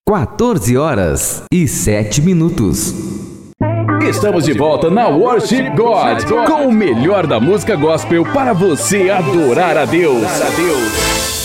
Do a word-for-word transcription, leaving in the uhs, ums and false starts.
quatorze horas e sete minutos. Estamos de volta na Worship God, com o melhor da música gospel para você adorar a Deus.